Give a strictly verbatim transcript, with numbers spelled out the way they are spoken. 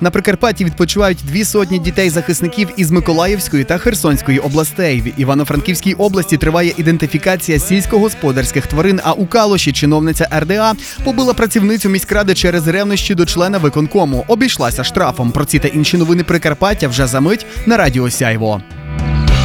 На Прикарпатті відпочивають дві сотні дітей-захисників із Миколаївської та Херсонської областей. В Івано-Франківській області триває ідентифікація сільськогосподарських тварин, а у Калуші чиновниця ер де а побила працівницю міськради через ревнощі до члена виконкому. Обійшлася штрафом. Про ці та інші новини Прикарпаття вже за мить на Радіо Сяйво.